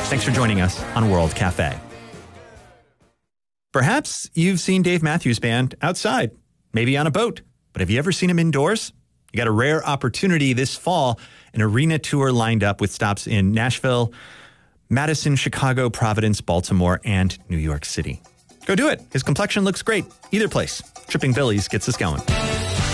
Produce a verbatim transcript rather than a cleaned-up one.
Thanks for joining us on World Cafe. Perhaps you've seen Dave Matthews Band outside, maybe on a boat, but have you ever seen him indoors? You got a rare opportunity this fall, an arena tour lined up with stops in Nashville, Madison, Chicago, Providence, Baltimore, and New York City. Go do it. His complexion looks great. Either place. Tripping Billy's gets us going.